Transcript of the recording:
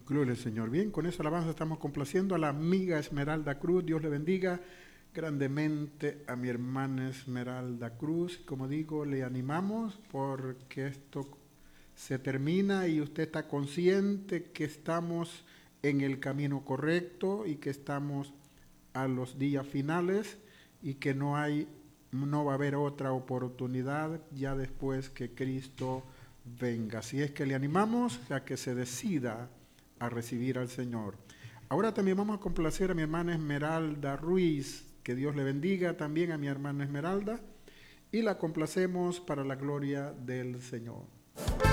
Gloria al Señor. Bien, con esa alabanza estamos complaciendo a la amiga Esmeralda Cruz. Dios le bendiga grandemente a mi hermana Esmeralda Cruz. Como digo, le animamos porque esto se termina y usted está consciente que estamos en el camino correcto y que estamos a los días finales y que no va a haber otra oportunidad ya después que Cristo venga. Así es que le animamos a que se decida a recibir al Señor. Ahora también vamos a complacer a mi hermana Esmeralda Ruiz, que Dios le bendiga también a mi hermana Esmeralda, y la complacemos para la gloria del Señor.